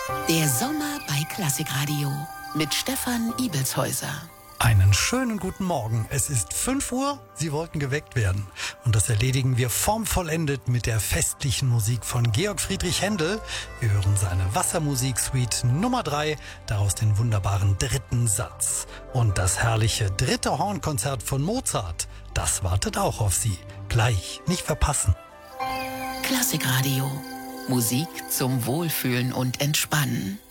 Der Sommer bei Klassikradio mit Stefan Ibelshäuser. Einen schönen guten Morgen. Es ist 5 Uhr, Sie wollten geweckt werden. Und das erledigen wir formvollendet mit der festlichen Musik von Georg Friedrich Händel. Wir hören seine Wassermusik-Suite Nummer 3, daraus den wunderbaren 3. Satz. Und das herrliche 3. Hornkonzert von Mozart, das wartet auch auf Sie. Gleich, nicht verpassen. Klassikradio. Musik zum Wohlfühlen und Entspannen.